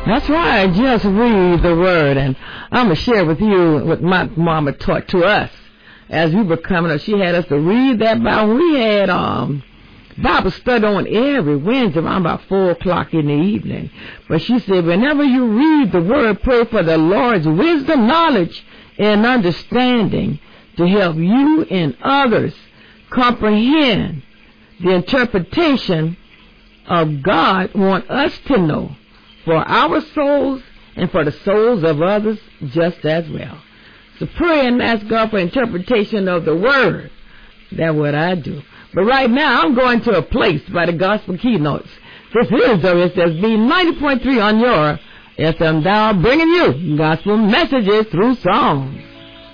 That's right. Just read the word. And I'm going to share with you what my mama taught to us as we were coming up. She had us to read that Bible. We had Bible study on every Wednesday around about 4 o'clock in the evening. But she said, whenever you read the word, pray for the Lord's wisdom, knowledge, and understanding to help you and others comprehend the interpretation of God want us to know for our souls and for the souls of others just as well. So pray and ask God for interpretation of the word. That's what I do. But right now, I'm going to a place by the Gospel Keynotes. This is WSSB 90.3 on your FM dial, bringing you gospel messages through songs.